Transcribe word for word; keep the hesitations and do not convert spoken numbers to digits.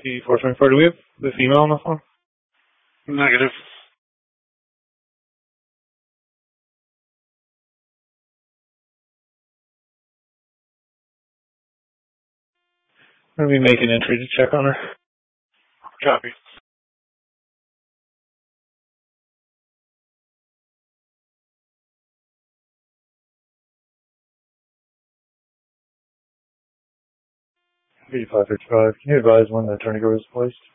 The four twenty-four, do we have the female on the phone? Negative. I'm going to be making entry to check on her. Copy. eighty-five thirty-five. Can you advise when the tourniquet was placed?